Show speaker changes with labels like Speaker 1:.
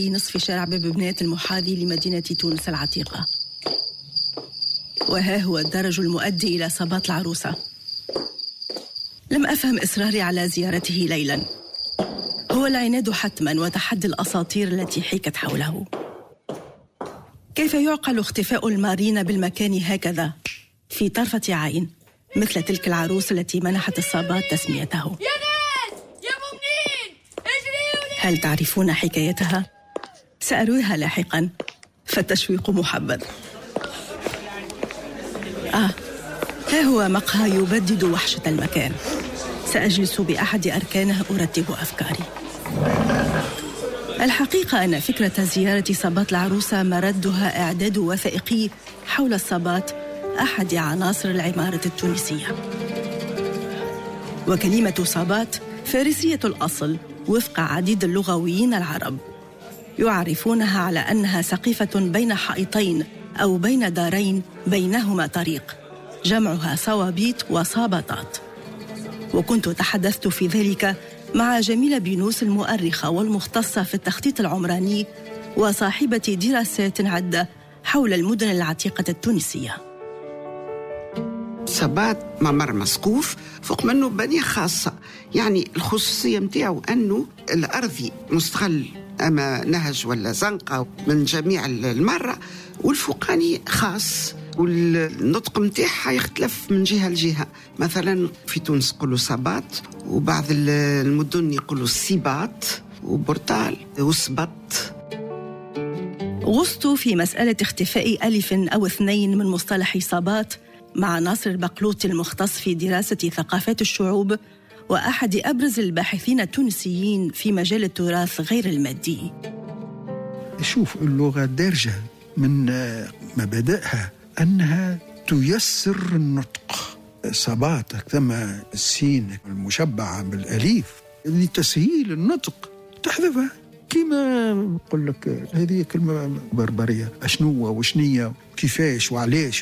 Speaker 1: في نصف شارع ببنات المحاذي لمدينة تونس العتيقة. وها هو الدرج المؤدي إلى صباط العروسة. لم أفهم إصراري على زيارته ليلاً. هو العناد حتماً وتحدي الأساطير التي حيكت حوله. كيف يعقل اختفاء المارين بالمكان هكذا في طرفة عين مثل تلك العروس التي منحت الصباط تسميته؟
Speaker 2: يا ناس يا مؤمنين اجريوا!
Speaker 1: هل تعرفون حكايتها؟ سأرويها لاحقاً، فالتشويق محبذ. ها هو مقهى يبدد وحشة المكان. سأجلس بأحد أركانه أرتب أفكاري. الحقيقة أن فكرة زيارة صباط العروسة مردها إعداد وثائقي حول الصباط، أحد عناصر العمارة التونسية. وكلمة صباط فارسية الأصل وفق عديد اللغويين العرب، يعرفونها على أنها سقيفة بين حائطين أو بين دارين بينهما طريق، جمعها صوابيط وصابطات. وكنت تحدثت في ذلك مع جميلة بينوس المؤرخة والمختصة في التخطيط العمراني وصاحبة دراسات عدة حول المدن العتيقة التونسية.
Speaker 3: صباط ممر مسقوف فوق منه بنية خاصة، يعني الخصوصية متاعه أنه الأرضي مستغل أما نهج ولا زنقة من جميع المرة، والفوقاني خاص، والنطق متاعها يختلف من جهة لجهة. مثلا في تونس يقولوا صباط، وبعض المدن يقولوا السيباط وبورتال وسبط.
Speaker 1: غصت في مسألة اختفاء ألف أو اثنين من مصطلح صباط مع ناصر البقلوطي المختص في دراسة ثقافات الشعوب وأحد أبرز الباحثين التونسيين في مجال التراث غير المادي.
Speaker 4: شوف، اللغة دارجة من مبادئها أنها تيسر النطق. صباط ثم السين المشبعة بالأليف لتسهيل النطق تحذفها، كما أقول لك هذه كلمة بربرية، أشنوة وشنية كيفاش وعلاش.